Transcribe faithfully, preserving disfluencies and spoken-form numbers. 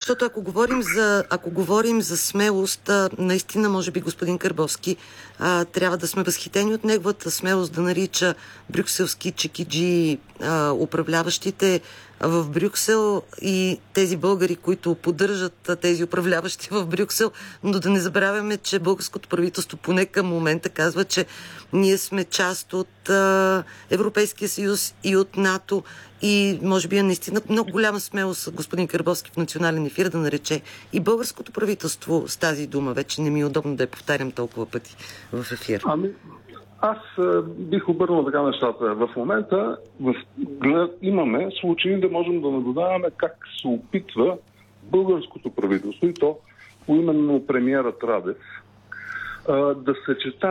защото ако говорим за, ако говорим за смелост, наистина, може би, господин Карбовски, а, трябва да сме възхитени от неговата смелост да нарича брюкселски чекиджи а, управляващите в Брюксел и тези българи, които поддържат тези управляващи в Брюксел, но да не забравяме, че българското правителство поне към момента казва, че ние сме част от а, Европейския съюз и от НАТО и може би е наистина много голяма смелост господин Карбовски в национален ефир да нарече и българското правителство с тази дума. Вече не ми е удобно да я повтарям толкова пъти в ефир. Ами, аз а, бих обърнал така нещата. В момента в, глед, имаме случаи да можем да наблюдаваме как се опитва българското правителство, и то поименно премиерът Радев, а, да съчета